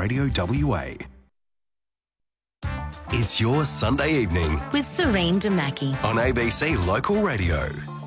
Radio WA. It's your Sunday evening with Serene Damaki on ABC Local Radio.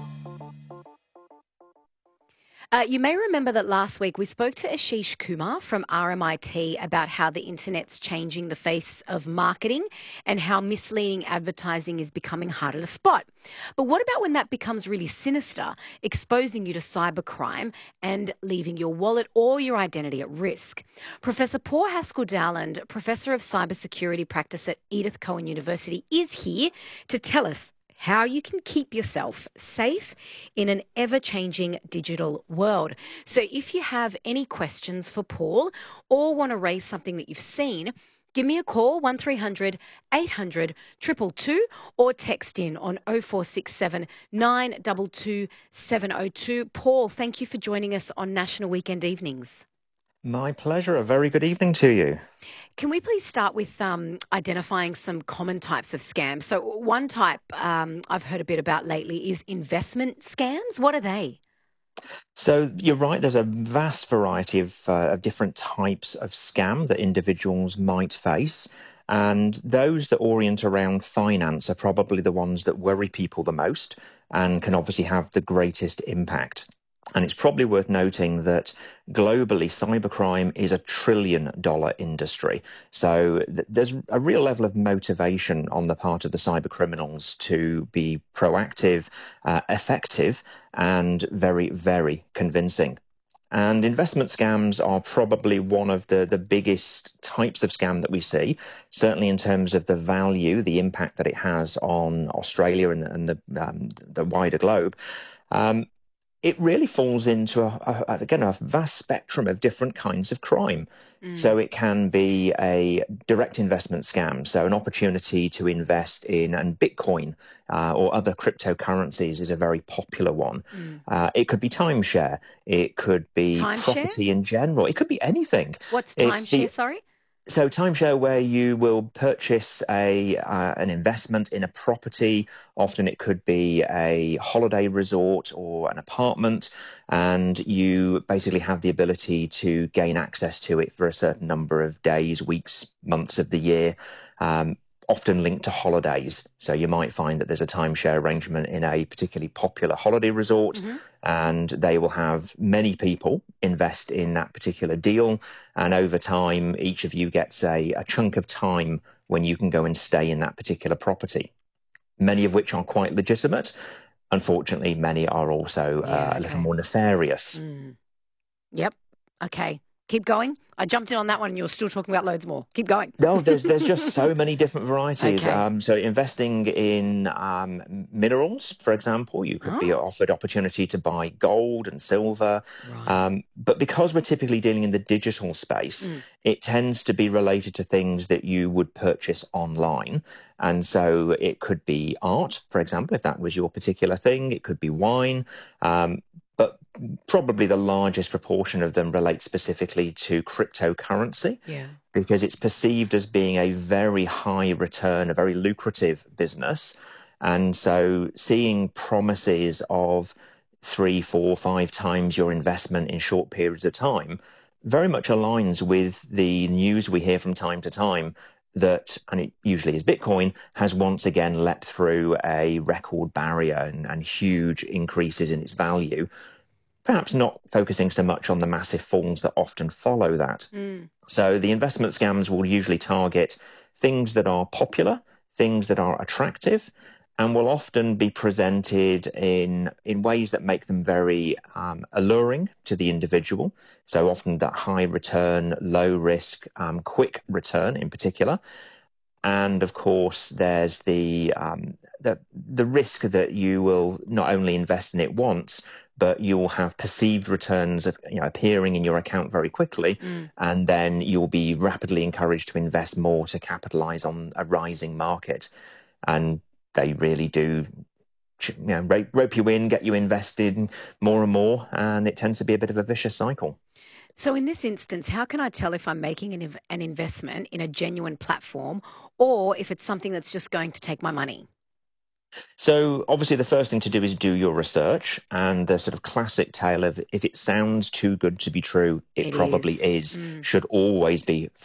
You may remember that last week we spoke to Ashish Kumar from RMIT about how the internet's changing the face of marketing and how misleading advertising is becoming harder to spot. But what about when that becomes really sinister, exposing you to cybercrime and leaving your wallet or your identity at risk? Professor Paul Haskell-Dowland, Professor of Cybersecurity Practice at Edith Cowan University, is here to tell us how you can keep yourself safe in an ever-changing digital world. So if you have any questions for Paul or want to raise something that you've seen, give me a call, 1300 800 222, or text in on 0467 922 702. Paul, thank you for joining us on National Weekend Evenings. My pleasure. A very good evening to you. Can we please start with identifying some common types of scams? So one type I've heard a bit about lately is investment scams. What are they? So you're right, there's a vast variety of different types of scam that individuals might face. And those that orient around finance are probably the ones that worry people the most and can obviously have the greatest impact. And it's probably worth noting that globally, cybercrime is $1 trillion industry. So there's a real level of motivation on the part of the cyber criminals to be proactive, effective, and very, very convincing. And investment scams are probably one of the biggest types of scam that we see, certainly in terms of the value, the impact that it has on Australia and the wider globe. It really falls into, a vast spectrum of different kinds of crime. So it can be a direct investment scam, so an opportunity to invest in, and Bitcoin or other cryptocurrencies is a very popular one. It could be timeshare. It could be property in general. It could be anything. What's timeshare, sorry? So timeshare, where you will purchase an investment in a property. Often it could be a holiday resort or an apartment, and you basically have the ability to gain access to it for a certain number of days, weeks, months of the year, often linked to holidays. So you might find that there's a timeshare arrangement in a particularly popular holiday resort, and they will have many people invest in that particular deal. And over time, each of you gets a chunk of time when you can go and stay in that particular property, many of which are quite legitimate. Unfortunately, many are also a little more nefarious. Yep. Okay. Keep going. I jumped in on that one and you're still talking about loads more. Keep going. No, there's just so many different varieties. Okay. So investing in minerals, for example, you could be offered opportunity to buy gold and silver. Right. But because we're typically dealing in the digital space, it tends to be related to things that you would purchase online. And so it could be art, for example, if that was your particular thing. It could be wine. But probably the largest proportion of them relate specifically to cryptocurrency, because it's perceived as being a very high return, a very lucrative business. And so seeing promises of 3, 4, 5 times your investment in short periods of time very much aligns with the news we hear from time to time that, and it usually is Bitcoin, has once again leapt through a record barrier and huge increases in its value. Perhaps not focusing so much on the massive falls that often follow that. So the investment scams will usually target things that are popular, things that are attractive, and will often be presented in ways that make them very alluring to the individual. So often that high return, low risk, quick return in particular. And of course, there's the risk that you will not only invest in it once, but you'll have perceived returns appearing in your account very quickly, and then you'll be rapidly encouraged to invest more to capitalize on a rising market. And they really do rope you in, get you invested more and more, and it tends to be a bit of a vicious cycle. So in this instance, how can I tell if I'm making an investment in a genuine platform or if it's something that's just going to take my money? So obviously the first thing to do is do your research, and the sort of classic tale of if it sounds too good to be true, it probably is, should always be